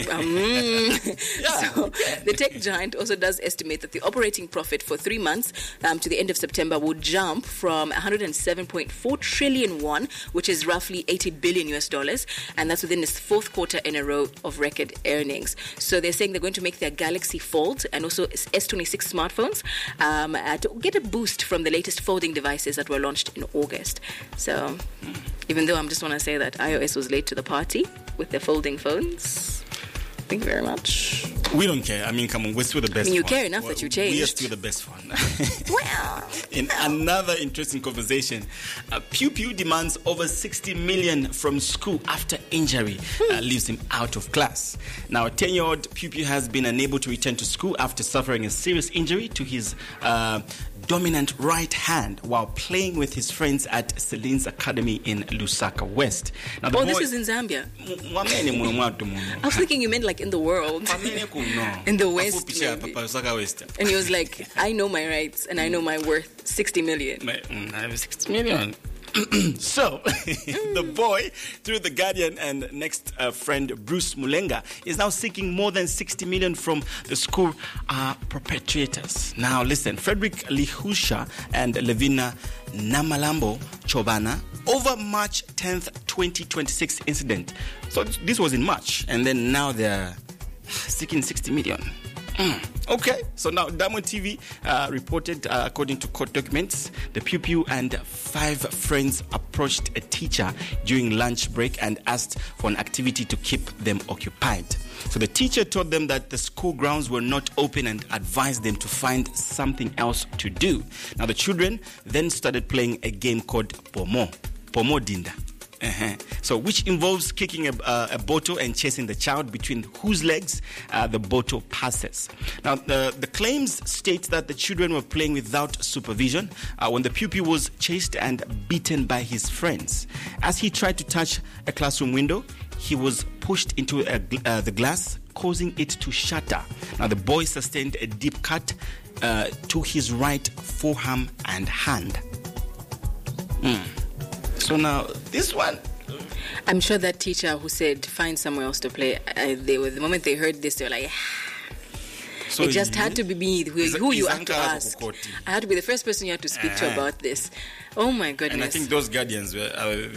The tech giant also does estimate that the operating profit for 3 months to the end of September will jump from 107.4 trillion won, which is roughly $80 billion, and that's within its fourth quarter in a row of record earnings. So they're saying they're going to make their Galaxy Fold and also S26 smartphones to get a boost from the latest folding devices that were launched in August. So even though I just want to say that iOS was late to the party with their folding phones, thank you very much. We don't care. I mean, come on, we're still the best one. You care enough that you changed. We are still the best one. Well, in another interesting conversation, Pew Pew demands over 60 million from school after injury leaves him out of class. Now, a 10-year-old Pew Pew has been unable to return to school after suffering a serious injury to his dominant right hand while playing with his friends at Celine's Academy in Lusaka West. Now, this is in Zambia. I was thinking you meant like in the world. In the West. And he was like, I know my rights and I know my worth, 60 million. 60 million. So, the boy, through The Guardian and next friend Bruce Mulenga, is now seeking more than 60 million from the school perpetrators. Now, listen, Frederick Lihusha and Levina Namalambo Chobana over March 10th, 2026 incident. So, this was in March, and then now they're seeking 60 million. Okay, so now Diamond TV reported, according to court documents, the Pew Pew and 5 friends approached a teacher during lunch break and asked for an activity to keep them occupied. So the teacher told them that the school grounds were not open and advised them to find something else to do. Now the children then started playing a game called Pomo Dinda. So, which involves kicking a bottle and chasing the child between whose legs the bottle passes. Now, the claims state that the children were playing without supervision when the Pew Pew was chased and beaten by his friends. As he tried to touch a classroom window, he was pushed into the glass, causing it to shatter. Now, the boy sustained a deep cut to his right forearm and hand. So now, this one... I'm sure that teacher who said, find somewhere else to play, the moment they heard this, they were like... So it just had to be me, who you had to ask. I had to be the first person you had to speak to about this. Oh my goodness. And I think those guardians were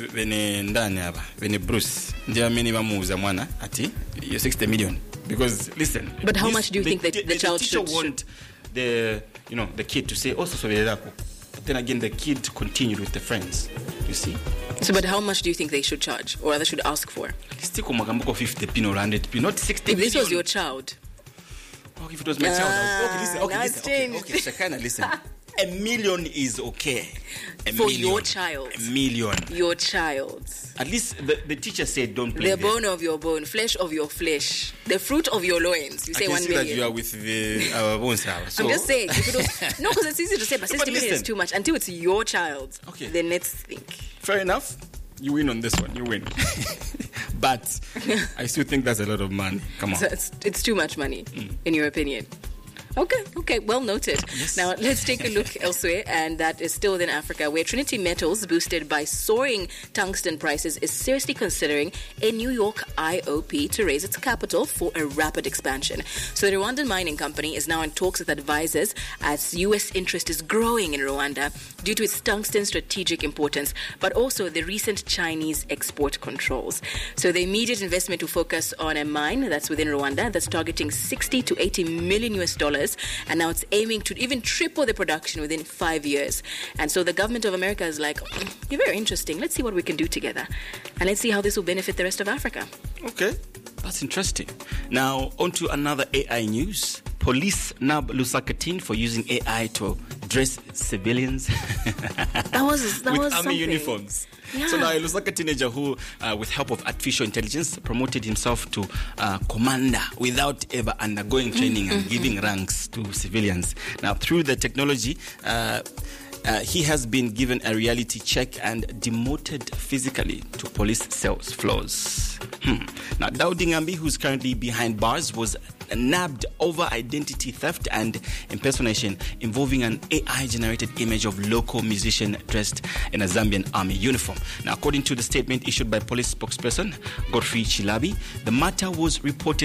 when Bruce, there are many mwana ati you're 60 million. Because listen. But how much do you think that the child should want the kid to say also soverako. But then again the kid continued with the friends. You see? So, but how much do you think they should charge, or rather should ask for? 50 pin or 100 pin, not 60 if this was your child. Oh, if it was my child, okay, Shakana, listen. $1 million is okay. Your child. $1 million. Your child. At least the teacher said don't play. The bone of your bone, flesh of your flesh, the fruit of your loins. You say 1 million. I can see that you are with the bones house. So. I'm just saying. No, because it's easy to say, but 60 million is too much. Until it's your child, then let's think. Fair enough. You win on this one. You win. But I still think that's a lot of money. Come on. So it's too much money, in your opinion. Okay, well noted. Yes. Now, let's take a look elsewhere, and that is still within Africa, where Trinity Metals, boosted by soaring tungsten prices, is seriously considering a New York IOP to raise its capital for a rapid expansion. So the Rwandan mining company is now in talks with advisors as U.S. interest is growing in Rwanda due to its tungsten strategic importance, but also the recent Chinese export controls. So the immediate investment will focus on a mine that's within Rwanda that's targeting $60 to $80 million, and now it's aiming to even triple the production within 5 years. And so the government of America is like, you're very interesting. Let's see what we can do together. And let's see how this will benefit the rest of Africa. Okay, that's interesting. Now, on to another AI news. Police nab Lusaka teen for using AI to dress civilians that was army something. Uniforms. Yeah. So now a Lusaka teenager who, with help of artificial intelligence, promoted himself to commander without ever undergoing training and giving ranks to civilians. Now, through the technology, he has been given a reality check and demoted physically to police cells floors. Now, Daudi Ngambi, who's currently behind bars, was nabbed over identity theft and impersonation involving an AI-generated image of local musician dressed in a Zambian army uniform. Now, according to the statement issued by police spokesperson Godfrey Chilabi, the matter was reported